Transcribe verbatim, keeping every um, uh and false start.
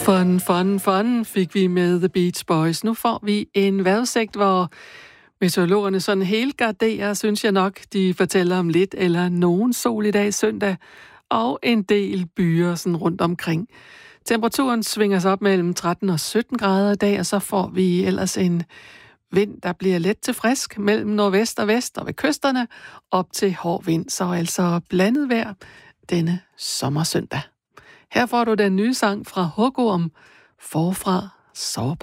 Fun, fun, fun fik vi med The Beach Boys. Nu får vi en vejrudsigt, hvor meteorologerne sådan helt garderer, synes jeg nok. De fortæller om lidt eller nogen sol i dag søndag, og en del byer sådan rundt omkring. Temperaturen svinger sig op mellem tretten og sytten grader i dag, og så får vi ellers en vind, der bliver let til frisk mellem nordvest og vest og ved kysterne op til hård vind, så altså blandet vejr denne sommersøndag. Her får du den nye sang fra Hugorm, Forfra sårbar.